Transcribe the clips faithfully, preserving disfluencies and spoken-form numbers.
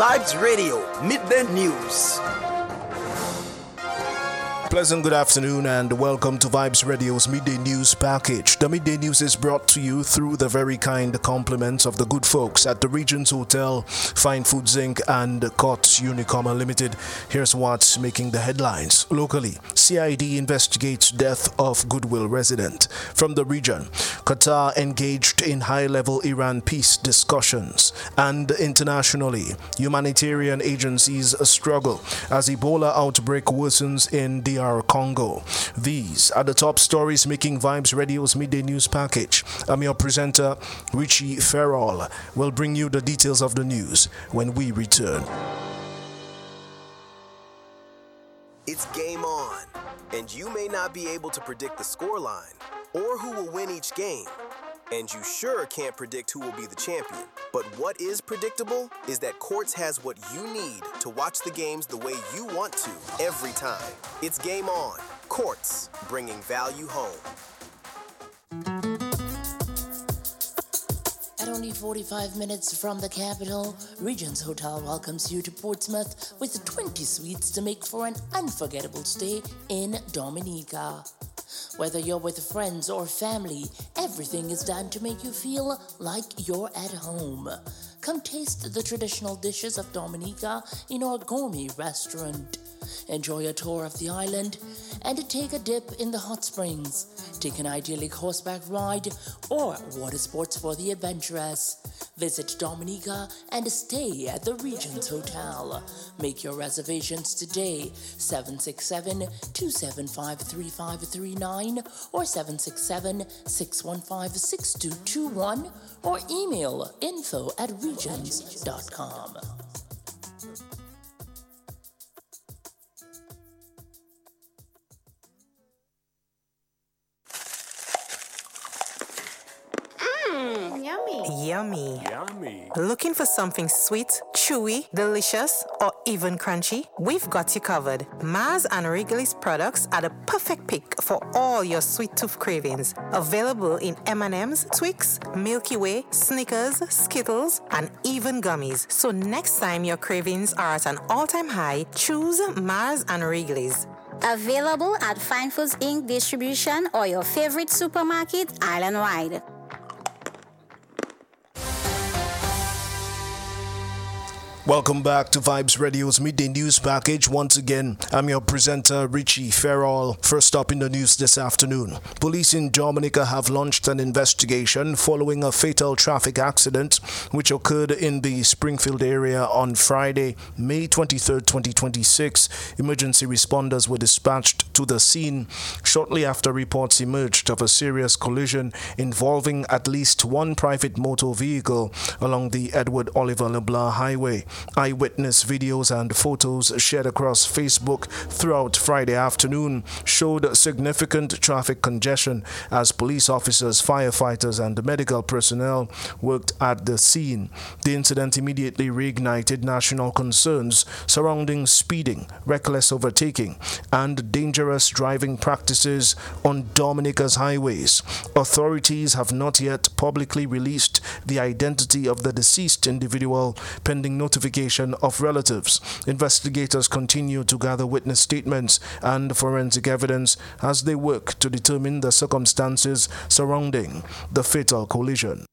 Vibes Radio Midday News. Pleasant good afternoon and welcome to Vibes Radio's Midday News Package. The Midday News is brought to you through the very kind compliments of the good folks at the Regents Hotel, Fine Foods Incorporated and Courts Unicom Limited. Here's what's making the headlines. Locally, C I D investigates death of Goodwill resident. From the region, Qatar engaged in high-level Iran peace discussions. And internationally, humanitarian agencies struggle as Ebola outbreak worsens in D R Congo. These are the top stories making Vibes Radio's Midday News Package. I'm your presenter, Richie Farrell. We'll bring you the details of the news when we return. It's game on, and you may not be able to predict the scoreline or who will win each game. And you sure can't predict who will be the champion. But what is predictable is that Quartz has what you need to watch the games the way you want to every time. It's game on. Quartz, bringing value home. At only forty-five minutes from the capital, Regents Hotel welcomes you to Portsmouth with twenty suites to make for an unforgettable stay in Dominica. Whether you're with friends or family, everything is done to make you feel like you're at home. Come taste the traditional dishes of Dominica in our gourmet restaurant. Enjoy a tour of the island and take a dip in the hot springs. Take an idyllic horseback ride or water sports for the adventurous. Visit Dominica and stay at the Regents Hotel. Make your reservations today, seven six seven, two seven five, three five three nine or seven six seven, six one five, six two two one or email info at regents dot com. Yummy. Yummy. Looking for something sweet, chewy, delicious, or even crunchy? We've got you covered. Mars and Wrigley's products are the perfect pick for all your sweet tooth cravings. Available in M and M's, Twix, Milky Way, Snickers, Skittles, and even gummies. So next time your cravings are at an all-time high, choose Mars and Wrigley's. Available at Fine Foods Incorporated distribution or your favorite supermarket island-wide. Welcome back to Vibes Radio's Midday News Package. Once again, I'm your presenter, Richie Farrell. First up in the news this afternoon. Police in Dominica have launched an investigation following a fatal traffic accident which occurred in the Springfield area on Friday, May twenty-third, twenty twenty-six. Emergency responders were dispatched to the scene shortly after reports emerged of a serious collision involving at least one private motor vehicle along the Edward Oliver LeBlanc Highway. Eyewitness videos and photos shared across Facebook throughout Friday afternoon showed significant traffic congestion as police officers, firefighters, and medical personnel worked at the scene. The incident immediately reignited national concerns surrounding speeding, reckless overtaking, and dangerous driving practices on Dominica's highways. Authorities have not yet publicly released the identity of the deceased individual pending notification of relatives. Investigators continue to gather witness statements and forensic evidence as they work to determine the circumstances surrounding the fatal collision.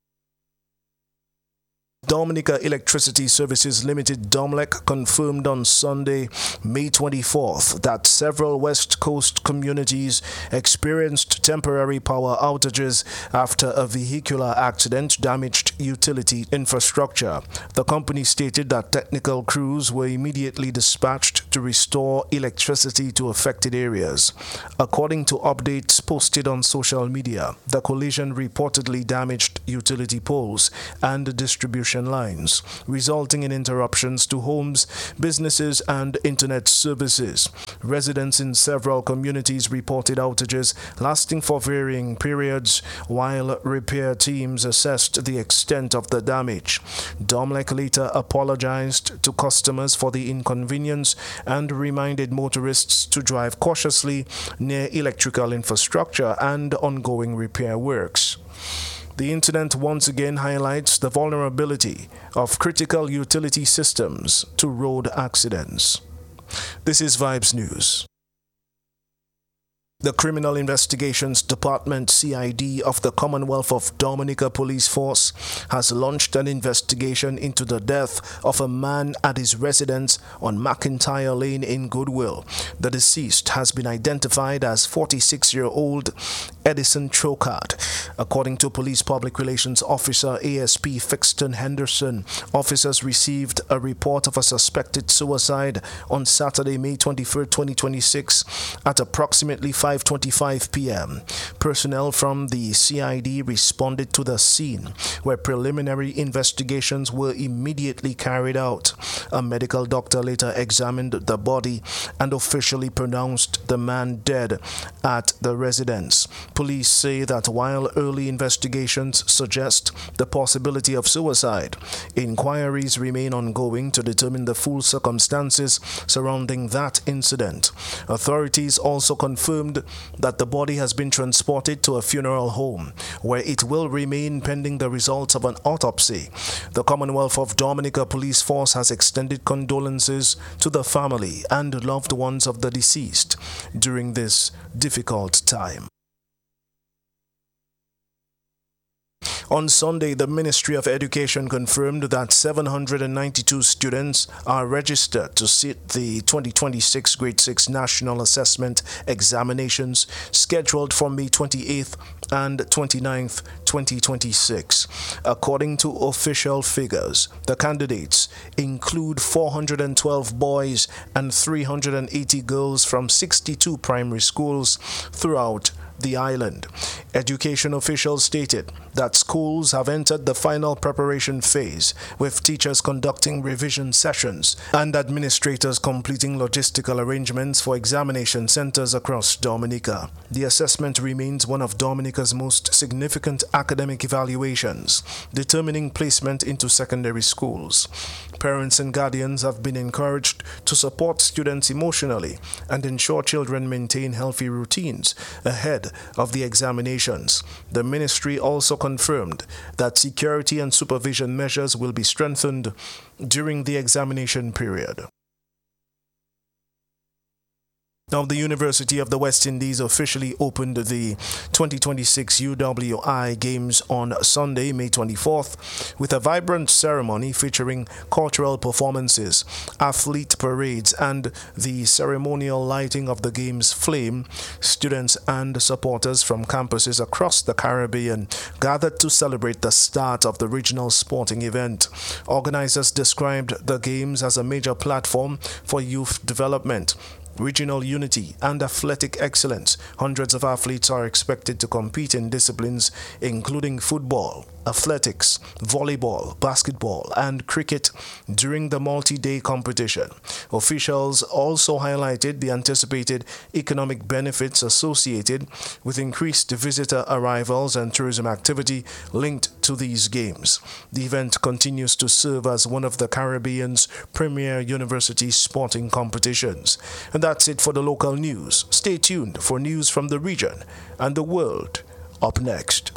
Dominica Electricity Services Limited DOMLEC confirmed on Sunday, May twenty-fourth, that several West Coast communities experienced temporary power outages after a vehicular accident damaged utility infrastructure. The company stated that technical crews were immediately dispatched to restore electricity to affected areas. According to updates posted on social media, the collision reportedly damaged utility poles and distribution lines, resulting in interruptions to homes, businesses, and internet services. Residents in several communities reported outages lasting for varying periods while repair teams assessed the extent of the damage. DOMLEC later apologized to customers for the inconvenience and reminded motorists to drive cautiously near electrical infrastructure and ongoing repair works. The incident once again highlights the vulnerability of critical utility systems to road accidents. This is Vibes News. The Criminal Investigations Department, C I D, of the Commonwealth of Dominica Police Force has launched an investigation into the death of a man at his residence on McIntyre Lane in Goodwill. The deceased has been identified as forty-six-year-old Edison Chokard. According to Police Public Relations Officer A S P Fixton Henderson, officers received a report of a suspected suicide on Saturday, May twenty-third, twenty twenty-six at approximately five twenty-five p.m. Personnel from the C I D responded to the scene, where preliminary investigations were immediately carried out. A medical doctor later examined the body and officially pronounced the man dead at the residence. Police say that while early investigations suggest the possibility of suicide, inquiries remain ongoing to determine the full circumstances surrounding that incident. Authorities also confirmed that the body has been transported to a funeral home, where it will remain pending the results of an autopsy. The Commonwealth of Dominica Police Force has extended condolences to the family and loved ones of the deceased during this difficult time. On Sunday, the Ministry of Education confirmed that seven hundred ninety-two students are registered to sit the twenty twenty-six Grade six National Assessment Examinations scheduled for May twenty-eighth and twenty-ninth, twenty twenty-six. According to official figures, the candidates include four hundred twelve boys and three hundred eighty girls from sixty-two primary schools throughout the island. Education officials stated that schools have entered the final preparation phase, with teachers conducting revision sessions and administrators completing logistical arrangements for examination centers across Dominica. The assessment remains one of Dominica's most significant academic evaluations, determining placement into secondary schools. Parents and guardians have been encouraged to support students emotionally and ensure children maintain healthy routines ahead of the examinations. The ministry also confirmed that security and supervision measures will be strengthened during the examination period. Now, the University of the West Indies officially opened the twenty twenty-six U W I Games on Sunday, May twenty-fourth, with a vibrant ceremony featuring cultural performances, athlete parades, and the ceremonial lighting of the Games flame. Students and supporters from campuses across the Caribbean gathered to celebrate the start of the regional sporting event. Organizers described the Games as a major platform for youth development, regional unity, and athletic excellence. Hundreds of athletes are expected to compete in disciplines including football, athletics, volleyball, basketball, and cricket during the multi-day competition. Officials also highlighted the anticipated economic benefits associated with increased visitor arrivals and tourism activity linked to these games. The event continues to serve as one of the Caribbean's premier university sporting competitions. And that's it for the local news. Stay tuned for news from the region and the world up next.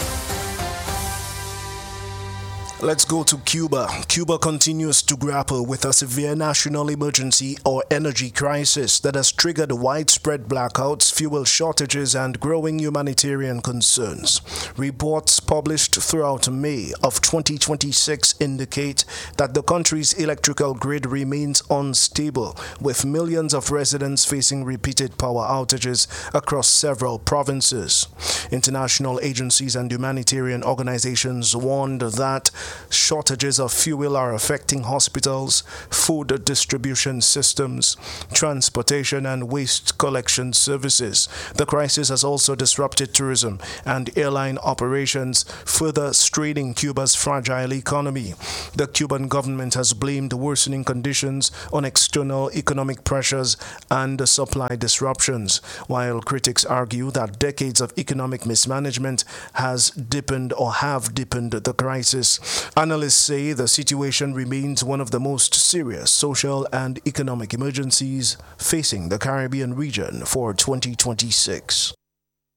Let's go to Cuba. Cuba continues to grapple with a severe national emergency or energy crisis that has triggered widespread blackouts, fuel shortages, and growing humanitarian concerns. Reports published throughout May of twenty twenty-six indicate that the country's electrical grid remains unstable, with millions of residents facing repeated power outages across several provinces. International agencies and humanitarian organizations warned that shortages of fuel are affecting hospitals, food distribution systems, transportation, and waste collection services. The crisis has also disrupted tourism and airline operations, further straining Cuba's fragile economy. The Cuban government has blamed worsening conditions on external economic pressures and supply disruptions, while critics argue that decades of economic mismanagement has deepened or have deepened the crisis. Analysts say the situation remains one of the most serious social and economic emergencies facing the Caribbean region for twenty twenty-six.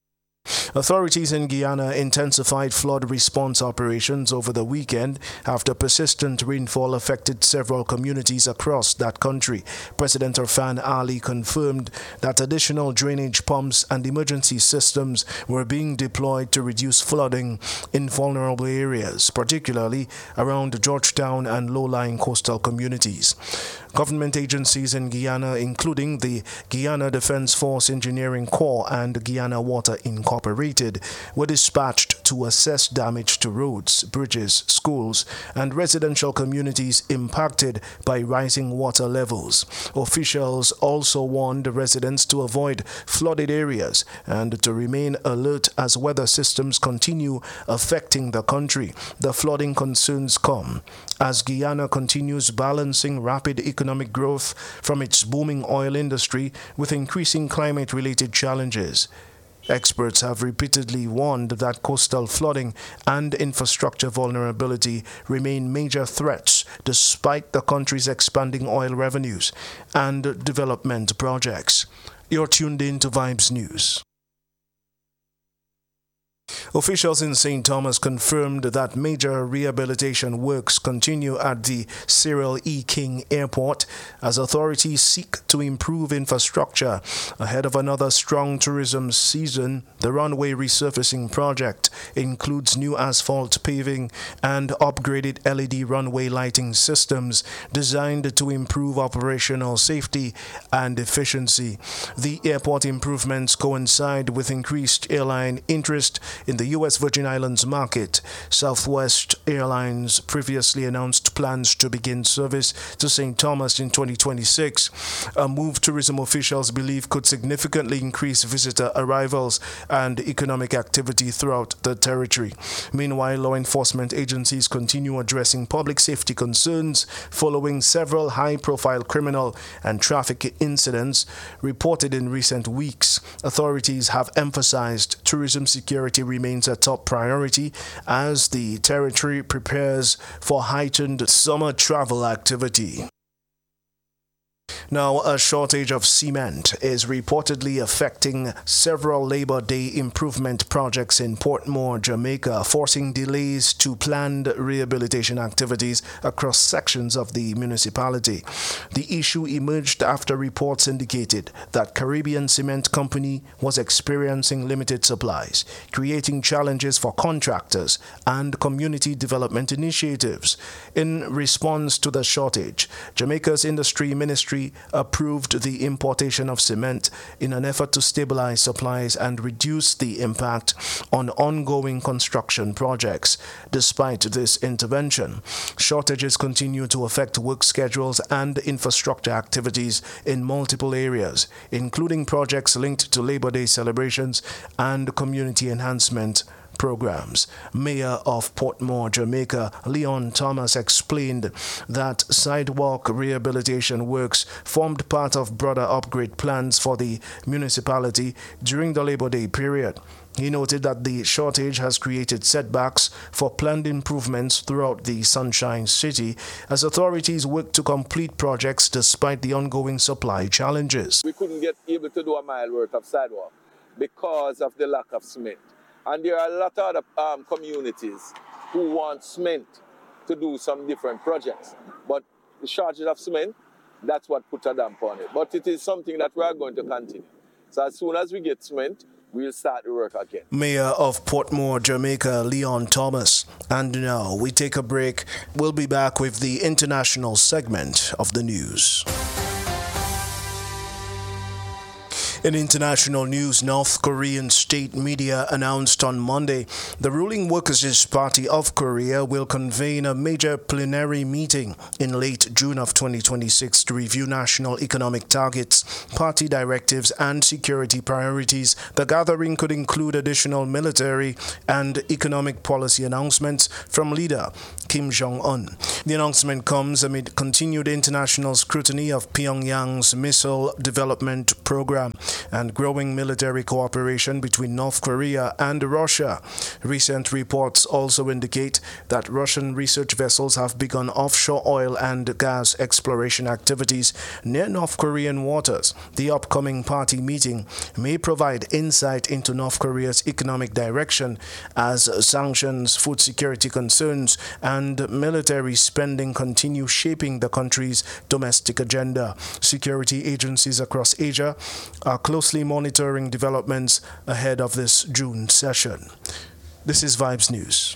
Authorities in Guyana intensified flood response operations over the weekend after persistent rainfall affected several communities across that country. President Irfan Ali confirmed that additional drainage pumps and emergency systems were being deployed to reduce flooding in vulnerable areas, particularly around Georgetown and low-lying coastal communities. Government agencies in Guyana, including the Guyana Defense Force Engineering Corps and Guyana Water Incorporated, were dispatched to assess damage to roads, bridges, schools, and residential communities impacted by rising water levels. Officials also warned residents to avoid flooded areas and to remain alert as weather systems continue affecting the country. The flooding concerns come as Guyana continues balancing rapid economic growth from its booming oil industry with increasing climate-related challenges. Experts have repeatedly warned that coastal flooding and infrastructure vulnerability remain major threats despite the country's expanding oil revenues and development projects. You're tuned in to Vibes News. Officials in Saint Thomas confirmed that major rehabilitation works continue at the Cyril E. King Airport as authorities seek to improve infrastructure ahead of another strong tourism season. The runway resurfacing project includes new asphalt paving and upgraded L E D runway lighting systems designed to improve operational safety and efficiency. The airport improvements coincide with increased airline interest in the U S Virgin Islands market. Southwest Airlines previously announced plans to begin service to Saint Thomas in twenty twenty-six, a move tourism officials believe could significantly increase visitor arrivals and economic activity throughout the territory. Meanwhile, law enforcement agencies continue addressing public safety concerns following several high-profile criminal and traffic incidents reported in recent weeks. Authorities have emphasized tourism security remains a top priority as the territory prepares for heightened summer travel activity. Now, a shortage of cement is reportedly affecting several Labor Day improvement projects in Portmore, Jamaica, forcing delays to planned rehabilitation activities across sections of the municipality. The issue emerged after reports indicated that Caribbean Cement Company was experiencing limited supplies, creating challenges for contractors and community development initiatives. In response to the shortage, Jamaica's Industry Ministry approved the importation of cement in an effort to stabilize supplies and reduce the impact on ongoing construction projects. Despite this intervention, shortages continue to affect work schedules and infrastructure activities in multiple areas, including projects linked to Labor Day celebrations and community enhancement programs. Mayor of Portmore, Jamaica, Leon Thomas, explained that sidewalk rehabilitation works formed part of broader upgrade plans for the municipality during the Labor Day period. He noted that the shortage has created setbacks for planned improvements throughout the Sunshine City as authorities work to complete projects despite the ongoing supply challenges. We couldn't get able to do a mile worth of sidewalk because of the lack of cement. And there are a lot of other um, communities who want cement to do some different projects. But the shortage of cement, that's what put a damp on it. But it is something that we are going to continue. So as soon as we get cement, we'll start the work again. Mayor of Portmore, Jamaica, Leon Thomas. And now we take a break. We'll be back with the international segment of the news. In international news, North Korean state media announced on Monday the ruling Workers' Party of Korea will convene a major plenary meeting in late June of twenty twenty-six to review national economic targets, party directives, and security priorities. The gathering could include additional military and economic policy announcements from leader Kim Jong-un. The announcement comes amid continued international scrutiny of Pyongyang's missile development program. and growing military cooperation between North Korea and Russia. Recent reports also indicate that Russian research vessels have begun offshore oil and gas exploration activities near North Korean waters. The upcoming party meeting may provide insight into North Korea's economic direction as sanctions, food security concerns, and military spending continue shaping the country's domestic agenda. Security agencies across Asia are closely monitoring developments ahead of this June session. This is Vibes News.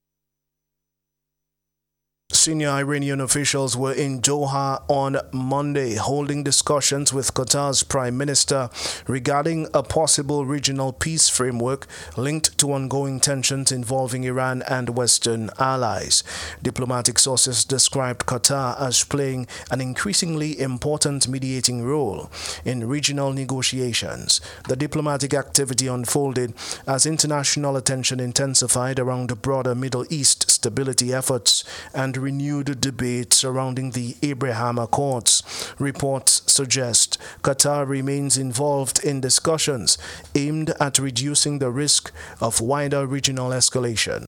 Senior Iranian officials were in Doha on Monday holding discussions with Qatar's Prime Minister regarding a possible regional peace framework linked to ongoing tensions involving Iran and Western allies. Diplomatic sources described Qatar as playing an increasingly important mediating role in regional negotiations. The diplomatic activity unfolded as international attention intensified around the broader Middle East stability efforts and renewed debate surrounding the Abraham Accords. Reports suggest Qatar remains involved in discussions aimed at reducing the risk of wider regional escalation.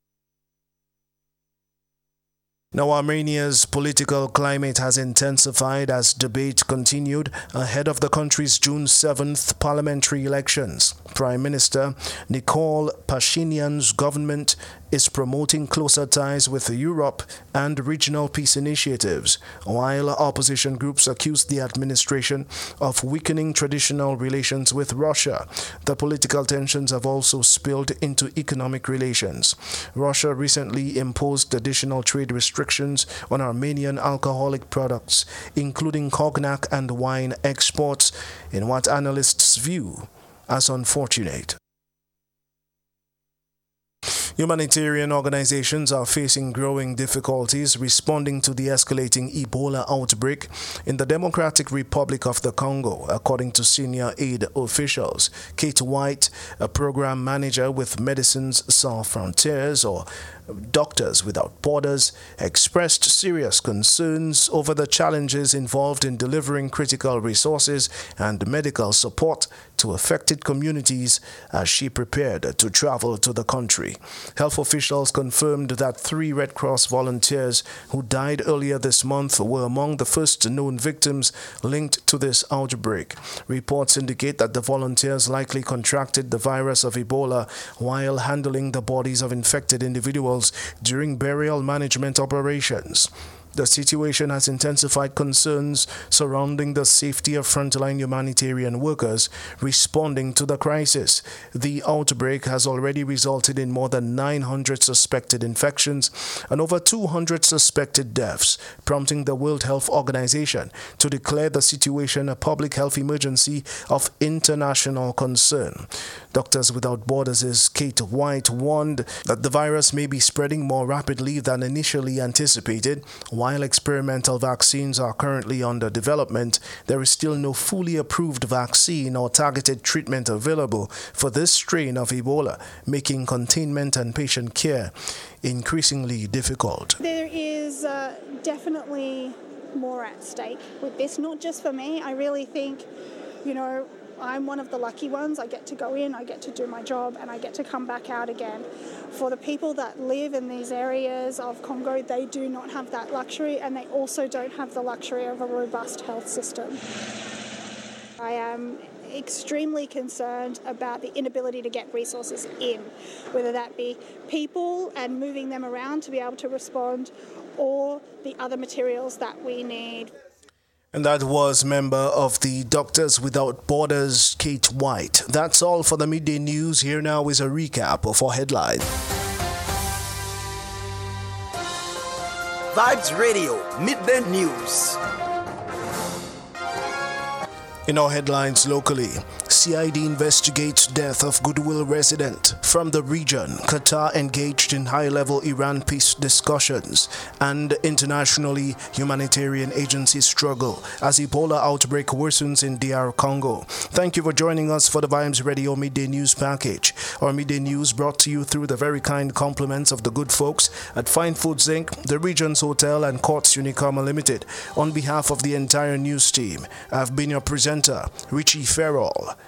Now, Armenia's political climate has intensified as debate continued ahead of the country's June seventh parliamentary elections. Prime Minister Nikol Pashinyan's government is promoting closer ties with Europe and regional peace initiatives, while opposition groups accuse the administration of weakening traditional relations with Russia. The political tensions have also spilled into economic relations. Russia recently imposed additional trade restrictions on Armenian alcoholic products, including cognac and wine exports, in what analysts view as unfortunate. Humanitarian organizations are facing growing difficulties responding to the escalating Ebola outbreak in the Democratic Republic of the Congo, according to senior aid officials. Kate White, a program manager with Médecins Sans Frontières, or Doctors Without Borders, expressed serious concerns over the challenges involved in delivering critical resources and medical support to affected communities as she prepared to travel to the country. Health officials confirmed that three Red Cross volunteers who died earlier this month were among the first known victims linked to this outbreak. Reports indicate that the volunteers likely contracted the virus of Ebola while handling the bodies of infected individuals during burial management operations. The situation has intensified concerns surrounding the safety of frontline humanitarian workers responding to the crisis. The outbreak has already resulted in more than nine hundred suspected infections and over two hundred suspected deaths, prompting the World Health Organization to declare the situation a public health emergency of international concern. Doctors Without Borders' Kate White warned that the virus may be spreading more rapidly than initially anticipated. While experimental vaccines are currently under development, there is still no fully approved vaccine or targeted treatment available for this strain of Ebola, making containment and patient care increasingly difficult. There is uh, definitely more at stake with this, not just for me. I really think, you know, I'm one of the lucky ones. I get to go in, I get to do my job, and I get to come back out again. For the people that live in these areas of Congo, they do not have that luxury, and they also don't have the luxury of a robust health system. I am extremely concerned about the inability to get resources in, whether that be people and moving them around to be able to respond, or the other materials that we need. And that was member of the Doctors Without Borders, Kate White. That's all for the midday news. Here now is a recap of our headlines. Vibes Radio, midday news. In our headlines locally, C I D investigates death of Goodwill resident. From the region, Qatar engaged in high-level Iran peace discussions. And internationally, humanitarian agencies struggle as Ebola outbreak worsens in D R Congo. Thank you for joining us for the Vibes Radio Midday News Package. Our midday news brought to you through the very kind compliments of the good folks at Fine Foods Incorporated, the Regents Hotel and Courts Unicoma Limited. On behalf of the entire news team, I've been your presenter, Richie Farrell.